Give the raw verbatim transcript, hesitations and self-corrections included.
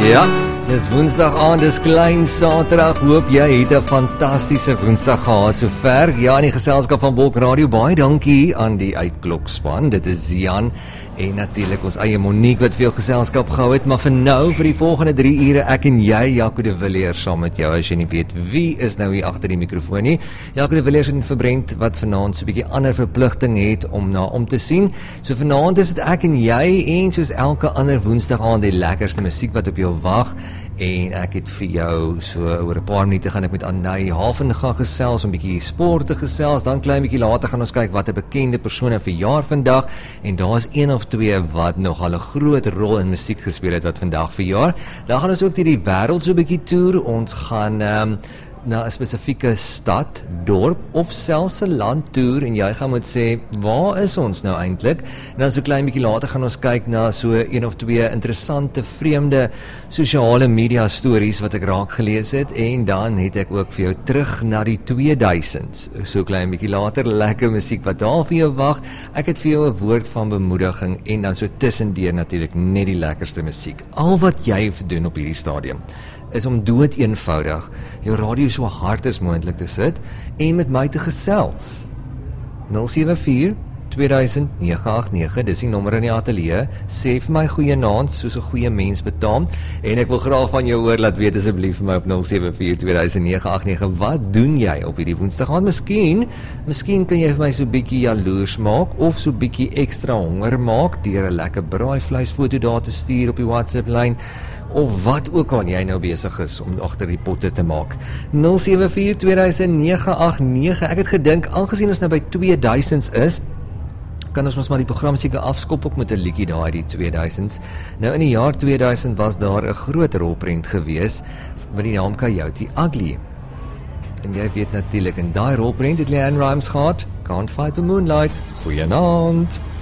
Ja, dis woensdag aand, dis klein Saterdag. Hoop jy het 'n fantastiese woensdag gehad sover. Ja, in die geselskap van Bulk Radio, baie dankie aan die uitklokspan. Dit is Jan en natuurlik ons eie Monique wat veel geselskap gehou het, maar vir nou, vir die volgende drie ure, ek en jy, Jaco de Villiers, saam met jou, as jy nie weet wie is nou hier agter die mikrofoon nie. Jaco de Villiers in Verbrand, wat vanaand so 'n bietjie ander verpligting het om na om te sien. So vanaand is dit ek en jy, en soos elke ander woensdag aand, die lekkerste musiek wat op jou wag. En ek het vir jou, so oor 'n paar minute gaan ek met Anay Haven gaan gesels, om 'n bietjie sport te gesels, dan klein bietjie later gaan ons kyk wat 'n bekende persone verjaar vandag, en daar is een of twee wat nogal 'n groot rol in musiek gespeel het wat vandag verjaar. Dan gaan ons ook deur die wêreld so 'n bietjie toer, ons gaan um, na 'n spesifieke stad, dorp of selfs 'n land toer, en jy gaan moet sê, waar is ons nou eintlik? En dan so klein bietjie later gaan ons kyk na so een of twee interessante, vreemde sosiale media stories wat ek raak gelees het, en dan het ek ook vir jou terug na die tweeduisends. So klein bietjie later, lekker musiek wat daar vir jou wag. Ek het vir jou 'n woord van bemoediging, en dan so tussendeur natuurlik net die lekkerste musiek. Al wat jy hoef te doen op hierdie stadium is om dood eenvoudig jou radio so hard as moontlik te sit en met my te gesels. nul sewe vier twee duisend nege agt nege, dis die nommer in die ateljee. Sê vir my goeie naam, soos 'n goeie mens betaam, en ek wil graag van jou hoor, laat weet asseblief vir my op nul sewe vier twee duisend nege agt nege, wat doen jy op hierdie woensdag aand? Miskien, miskien kan jy vir my so bietjie jaloers maak, of so bietjie ekstra honger maak, deur 'n lekker braaivleisfoto daar te stuur op die WhatsApp lyn, of wat ook al jy nou besig is om agter die potte te maak. nul sewe vier twee duisend nege agt nege, ek het gedink, aangesien ons nou by tweeduisends is, kan ons ons maar die program seker afskop ook met 'n liedjie daar uit die tweeduisends. Nou in die jaar tweeduisend was daar 'n groot rolprent gewees met die naam Coyote Ugly. En jy weet natuurlik, in daai rolprent het Leanne Rimes gehad, Can't Fight the Moonlight. Goeienaand.